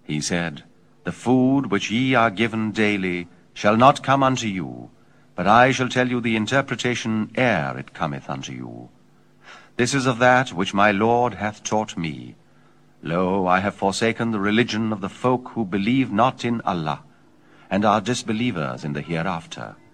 He said, The food which ye are given daily shall not come unto you, but I shall tell you the interpretation ere it cometh unto you. This is of that which my Lord hath taught me. Lo, I have forsaken the religion of the folk who believe not in Allah, and are disbelievers in the hereafter.